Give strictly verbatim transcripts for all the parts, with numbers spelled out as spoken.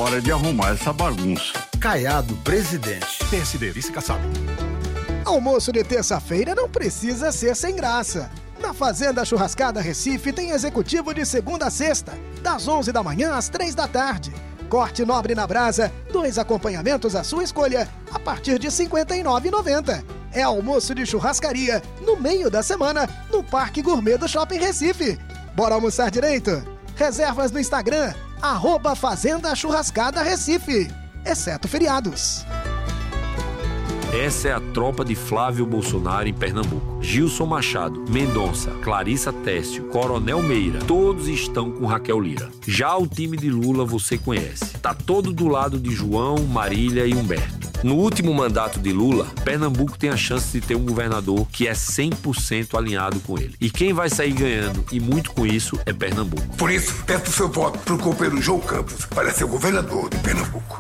hora de arrumar essa bagunça. Caiado Presidente. P S D, vice-caçado. Almoço de terça-feira não precisa ser sem graça. Na Fazenda Churrascada Recife tem executivo de segunda a sexta, das onze da manhã às três da tarde. Corte nobre na brasa, dois acompanhamentos à sua escolha, a partir de cinquenta e nove reais e noventa centavos. É almoço de churrascaria, no meio da semana, no Parque Gourmet do Shopping Recife. Bora almoçar direito? Reservas no Instagram, arroba Fazenda Churrascada Recife, exceto feriados. Essa é a tropa de Flávio Bolsonaro em Pernambuco. Gilson Machado, Mendonça, Clarissa Téscio, Coronel Meira, todos estão com Raquel Lira. Já o time de Lula você conhece. Tá todo do lado de João, Marília e Humberto. No último mandato de Lula, Pernambuco tem a chance de ter um governador que é cem por cento alinhado com ele. E quem vai sair ganhando, e muito com isso, é Pernambuco. Por isso, peço seu voto pro companheiro João Campos para ser governador de Pernambuco.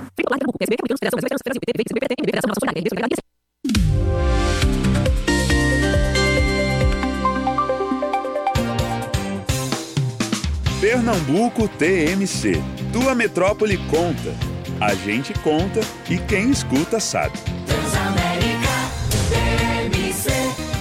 Pernambuco T M C. Tua metrópole conta. A gente conta e quem escuta sabe. Transamérica T M C.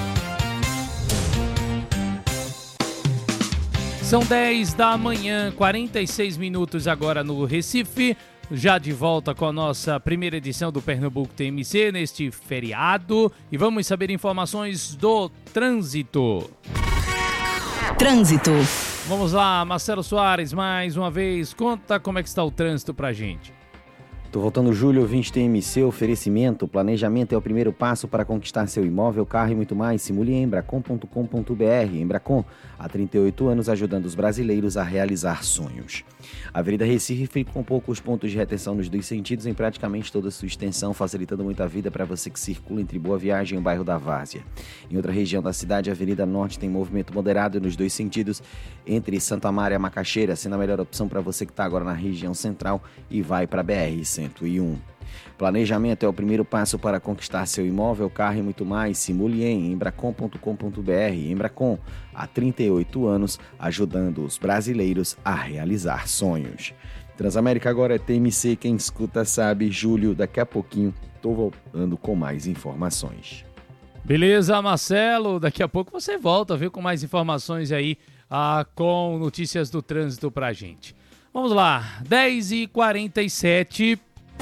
São dez da manhã, quarenta e seis minutos agora no Recife. Já de volta com a nossa primeira edição do Pernambuco T M C neste feriado. E vamos saber informações do trânsito. Trânsito. Vamos lá, Marcelo Soares, mais uma vez, conta como é que está o trânsito pra gente. Tô voltando, Júlio, ouvinte T M C, oferecimento, planejamento é o primeiro passo para conquistar seu imóvel, carro e muito mais. Simule em embracon ponto com ponto b r. Embracon, há trinta e oito anos ajudando os brasileiros a realizar sonhos. A Avenida Recife com poucos pontos de retenção nos dois sentidos em praticamente toda a sua extensão, facilitando muito a vida para você que circula entre Boa Viagem e o bairro da Várzea. Em outra região da cidade, a Avenida Norte tem movimento moderado nos dois sentidos entre Santa Amália e Macaxeira, sendo a melhor opção para você que está agora na região central e vai para a B R cento e um. Planejamento é o primeiro passo para conquistar seu imóvel, carro e muito mais. Simule em embracon ponto com ponto b r. Embracon, há trinta e oito anos, ajudando os brasileiros a realizar sonhos. Transamérica agora é T M C, quem escuta sabe. Júlio, daqui a pouquinho estou voltando com mais informações. Beleza, Marcelo, daqui a pouco você volta, viu, com mais informações aí, ah, com notícias do trânsito pra gente. Vamos lá, dez e quarenta e sete.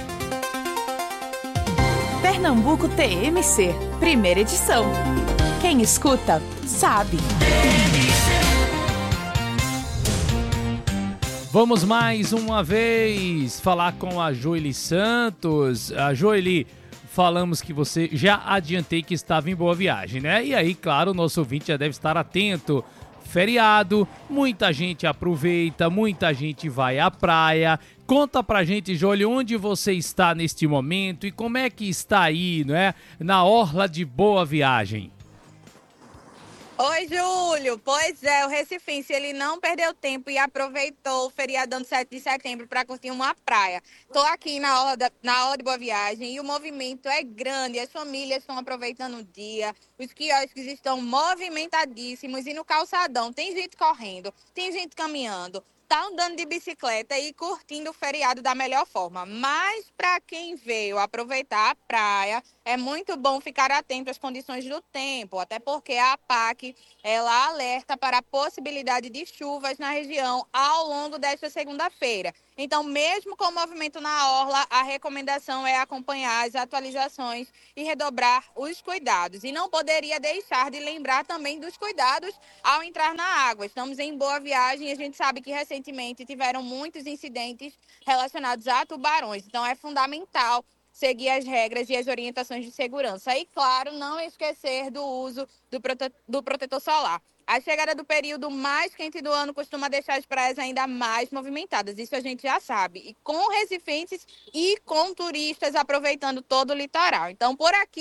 Pernambuco T M C, primeira edição. Quem escuta, sabe. Vamos mais uma vez falar com a Joeli Santos. A Joeli, falamos que você já adiantei que estava em Boa Viagem, né? E aí, claro, o nosso ouvinte já deve estar atento. Feriado, muita gente aproveita, muita gente vai à praia. Conta pra gente, Joeli, onde você está neste momento e como é que está aí, não é? Na orla de Boa Viagem. Oi, Júlio. Pois é, o recifense, ele não perdeu tempo e aproveitou o feriadão de sete de setembro para curtir uma praia. Tô aqui na orla, da, na orla de Boa Viagem e o movimento é grande, as famílias estão aproveitando o dia, os quiosques estão movimentadíssimos e no calçadão tem gente correndo, tem gente caminhando, tá andando de bicicleta e curtindo o feriado da melhor forma. Mas para quem veio aproveitar a praia, é muito bom ficar atento às condições do tempo, até porque a APAC, ela alerta para a possibilidade de chuvas na região ao longo desta segunda-feira. Então, mesmo com o movimento na orla, a recomendação é acompanhar as atualizações e redobrar os cuidados. E não poderia deixar de lembrar também dos cuidados ao entrar na água. Estamos em Boa Viagem e a gente sabe que recentemente tiveram muitos incidentes relacionados a tubarões. Então, é fundamental seguir as regras e as orientações de segurança. E, claro, não esquecer do uso do, prote... do protetor solar. A chegada do período mais quente do ano costuma deixar as praias ainda mais movimentadas, isso a gente já sabe. E com recifenses e com turistas aproveitando todo o litoral. Então, por aqui,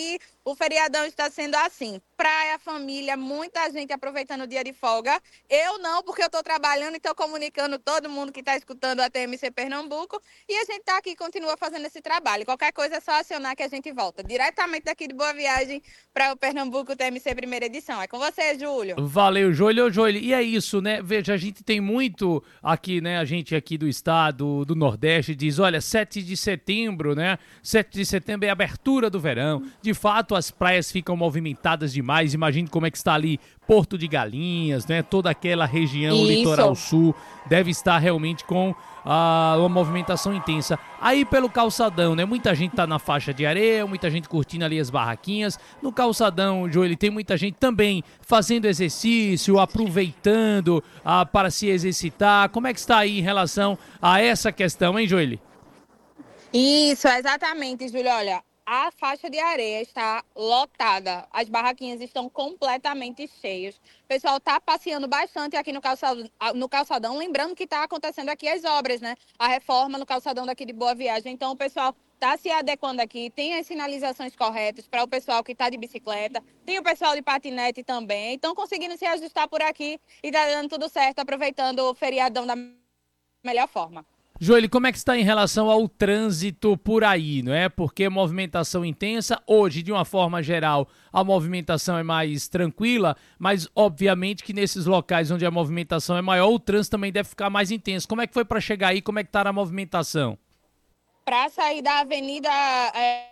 o feriadão está sendo assim. Praia, família, muita gente aproveitando o dia de folga. Eu não, porque eu estou trabalhando e estou comunicando todo mundo que está escutando a T M C Pernambuco. E a gente está aqui e continua fazendo esse trabalho. Qualquer coisa é só acionar que a gente volta. Diretamente daqui de Boa Viagem para o Pernambuco T M C primeira edição. É com você, Júlio. Valeu, Júlio. Júlio, e é isso, né? Veja, a gente tem muito aqui, né? A gente aqui do estado, do Nordeste, diz, olha, sete de setembro, né? sete de setembro é a abertura do verão. De fato, as praias ficam movimentadas demais. Imagine como é que está ali Porto de Galinhas, né? Toda aquela região, Isso. litoral sul, deve estar realmente com ah, uma movimentação intensa. Aí pelo calçadão, né? Muita gente tá na faixa de areia, muita gente curtindo ali as barraquinhas. No calçadão, Joeli, tem muita gente também fazendo exercício, aproveitando ah, para se exercitar. Como é que está aí em relação a essa questão, hein, Joeli? Isso, exatamente, Júlio. Olha, a faixa de areia está lotada. As barraquinhas estão completamente cheias. O pessoal está passeando bastante aqui no calçadão, no calçadão. Lembrando que está acontecendo aqui as obras, né? A reforma no calçadão daqui de Boa Viagem. Então, o pessoal está se adequando aqui. Tem as sinalizações corretas para o pessoal que está de bicicleta. Tem o pessoal de patinete também. Estão conseguindo se ajustar por aqui e está dando tudo certo, aproveitando o feriadão da melhor forma. Joeli, como é que está em relação ao trânsito por aí, não é? Porque movimentação intensa, hoje, de uma forma geral, a movimentação é mais tranquila, mas obviamente que nesses locais onde a movimentação é maior, o trânsito também deve ficar mais intenso. Como é que foi para chegar aí? Como é que está a movimentação? Para sair da avenida... É...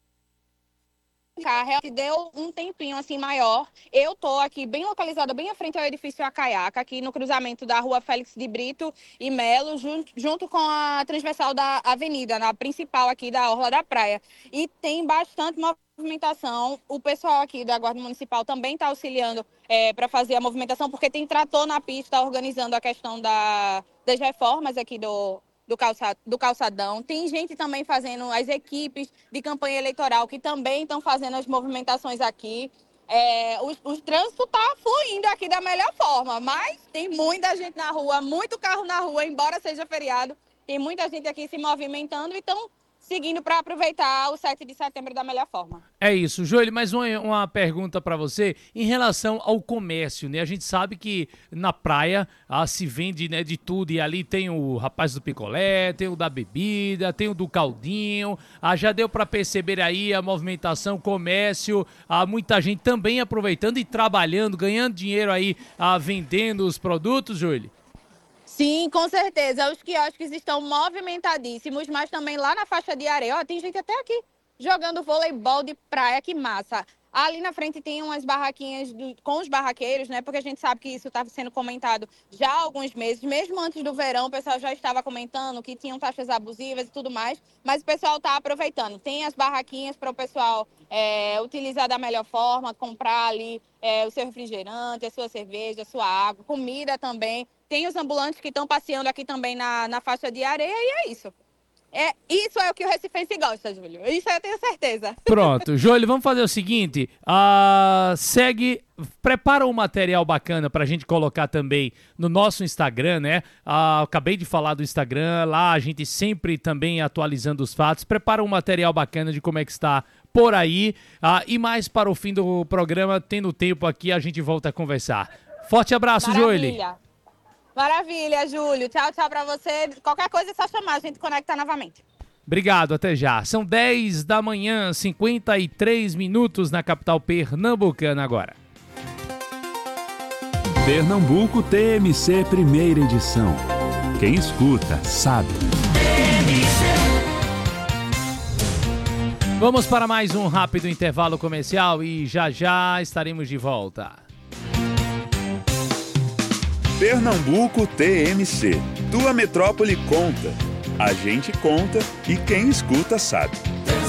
carro deu um tempinho assim maior. Eu tô aqui bem localizada, bem à frente ao edifício Acaiaca, aqui no cruzamento da rua Félix de Brito e Melo, junto, junto com a transversal da avenida, na principal aqui da Orla da Praia. E tem bastante movimentação. O pessoal aqui da Guarda Municipal também está auxiliando é, para fazer a movimentação, porque tem trator na pista organizando a questão da, das reformas aqui do... Do, calça, do calçadão. Tem gente também fazendo as equipes de campanha eleitoral que também estão fazendo as movimentações aqui. É, o, o trânsito está fluindo aqui da melhor forma, mas tem muita gente na rua, muito carro na rua, embora seja feriado, tem muita gente aqui se movimentando e estão seguindo para aproveitar o sete de setembro da melhor forma. É isso, Joeli, mais uma, uma pergunta para você em relação ao comércio, né? A gente sabe que na praia ah, se vende, né, de tudo e ali tem o rapaz do picolé, tem o da bebida, tem o do caldinho, ah, já deu para perceber aí a movimentação, comércio, ah, muita gente também aproveitando e trabalhando, ganhando dinheiro aí, ah, vendendo os produtos, Joeli? Sim, com certeza. Os quiosques estão movimentadíssimos, mas também lá na faixa de areia, ó, tem gente até aqui jogando voleibol de praia, que massa. Ali na frente tem umas barraquinhas do, com os barraqueiros, né? Porque a gente sabe que isso estava sendo comentado já há alguns meses. Mesmo antes do verão, o pessoal já estava comentando que tinham taxas abusivas e tudo mais. Mas o pessoal está aproveitando. Tem as barraquinhas para o pessoal é, utilizar da melhor forma, comprar ali é, o seu refrigerante, a sua cerveja, a sua água, comida também. Tem os ambulantes que estão passeando aqui também na, na faixa de areia e é isso. É, isso é o que o recifense gosta, Júlio. Isso eu tenho certeza. Pronto. Júlio, vamos fazer o seguinte. Uh, segue, prepara um material bacana pra gente colocar também no nosso Instagram, né? Uh, acabei de falar do Instagram. Lá a gente sempre também atualizando os fatos. Prepara um material bacana de como é que está por aí. Uh, e mais para o fim do programa, tendo tempo aqui, a gente volta a conversar. Forte abraço, Júlio. Maravilha, Júlio. Tchau, tchau pra você. Qualquer coisa é só chamar, a gente conecta novamente. Obrigado, até já. São dez da manhã, cinquenta e três minutos na capital pernambucana agora. Pernambuco T M C primeira edição. Quem escuta, sabe. Vamos para mais um rápido intervalo comercial e já já estaremos de volta. Pernambuco T M C. Tua metrópole conta. A gente conta e quem escuta sabe.